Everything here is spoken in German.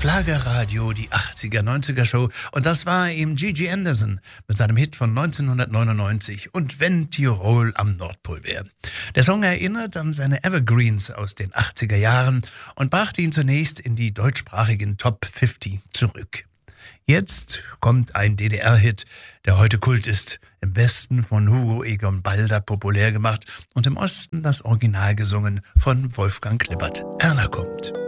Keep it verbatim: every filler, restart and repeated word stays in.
Schlagerradio, die achtziger-neunziger-Show. Und das war eben Gigi Anderson mit seinem Hit von neunzehnhundertneunundneunzig und Wenn Tirol am Nordpol wäre. Der Song erinnert an seine Evergreens aus den achtziger Jahren und brachte ihn zunächst in die deutschsprachigen Top fünfzig zurück. Jetzt kommt ein D D R-Hit, der heute Kult ist. Im Westen von Hugo Egon Balder populär gemacht und im Osten das Original gesungen von Wolfgang Klippert. Erna kommt.